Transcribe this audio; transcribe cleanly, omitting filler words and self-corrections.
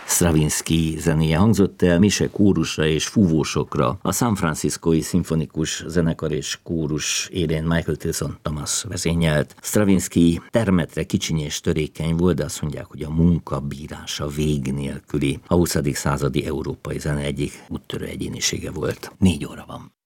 Stravinsky zenéje hangzott el, mise kórusra és fúvósokra. A San Franciscói Szimfonikus Zenekar és Kórus élén Michael Tilson Thomas vezényelt. Stravinsky termetre kicsiny és törékeny volt, de azt mondják, hogy a munka bírása vég nélküli. A 20. századi európai zene egyik úttörő egyénisége volt. 4 óra van.